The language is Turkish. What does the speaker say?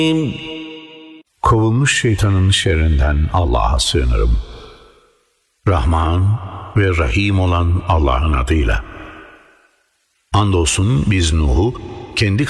Kovulmuş şeytanın şerrinden Allah'a sığınırım. Rahman ve Rahim olan Allah'ın adıyla. Andolsun biz Nuh'u kendi